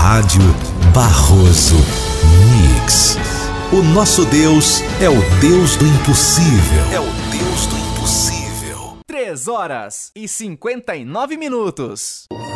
Rádio Barroso Mix. O nosso Deus é o Deus do impossível. É o Deus do impossível. 3 horas e 59 minutos.